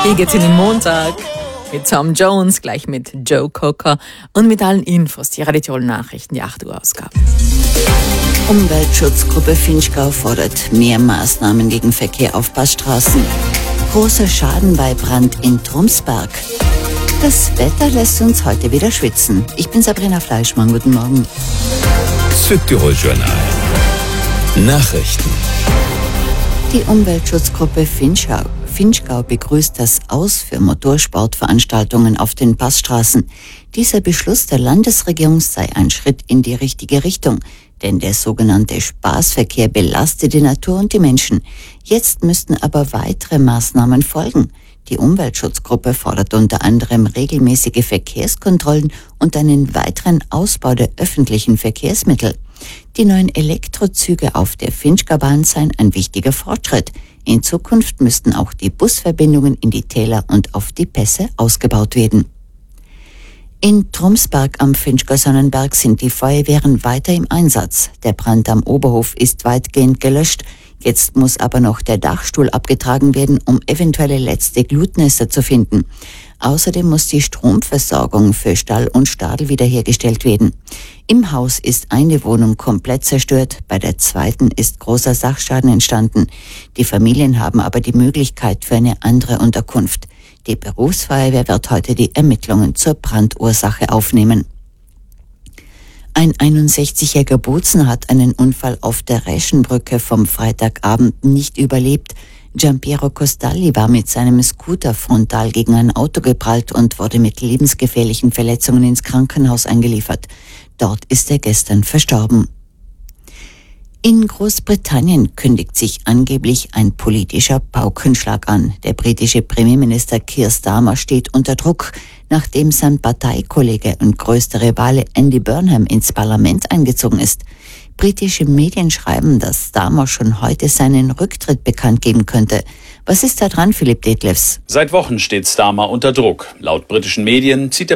Hier geht's in den Montag mit Tom Jones, gleich mit Joe Cocker und mit allen Infos, die Radio Tirol Nachrichten, die 8 Uhr Ausgabe. Umweltschutzgruppe Vinschgau fordert mehr Maßnahmen gegen Verkehr auf Passstraßen. Großer Schaden bei Brand in Trumsberg. Das Wetter lässt uns heute wieder schwitzen. Ich bin Sabrina Fleischmann, guten Morgen. Südtirol Journal. Nachrichten. Die Umweltschutzgruppe Vinschgau begrüßt das Aus für Motorsportveranstaltungen auf den Passstraßen. Dieser Beschluss der Landesregierung sei ein Schritt in die richtige Richtung, denn der sogenannte Spaßverkehr belastet die Natur und die Menschen. Jetzt müssten aber weitere Maßnahmen folgen. Die Umweltschutzgruppe fordert unter anderem regelmäßige Verkehrskontrollen und einen weiteren Ausbau der öffentlichen Verkehrsmittel. Die neuen Elektrozüge auf der Vinschgaubahn seien ein wichtiger Fortschritt. In Zukunft müssten auch die Busverbindungen in die Täler und auf die Pässe ausgebaut werden. In Trumsberg am Vinschgau-Sonnenberg sind die Feuerwehren weiter im Einsatz. Der Brand am Oberhof ist weitgehend gelöscht. Jetzt muss aber noch der Dachstuhl abgetragen werden, um eventuelle letzte Glutnester zu finden. Außerdem muss die Stromversorgung für Stall und Stadel wiederhergestellt werden. Im Haus ist eine Wohnung komplett zerstört, bei der zweiten ist großer Sachschaden entstanden. Die Familien haben aber die Möglichkeit für eine andere Unterkunft. Die Berufsfeuerwehr wird heute die Ermittlungen zur Brandursache aufnehmen. Ein 61-jähriger Bozen hat einen Unfall auf der Reschenbrücke vom Freitagabend nicht überlebt. Giampiero Costalli war mit seinem Scooter frontal gegen ein Auto geprallt und wurde mit lebensgefährlichen Verletzungen ins Krankenhaus eingeliefert. Dort ist er gestern verstorben. In Großbritannien kündigt sich angeblich ein politischer Paukenschlag an. Der britische Premierminister Keir Starmer steht unter Druck, nachdem sein Parteikollege und größter Rivale Andy Burnham ins Parlament eingezogen ist. Britische Medien schreiben, dass Starmer schon heute seinen Rücktritt bekannt geben könnte. Was ist da dran, Philipp Detlefs? Seit Wochen steht Starmer unter Druck. Laut britischen Medien zieht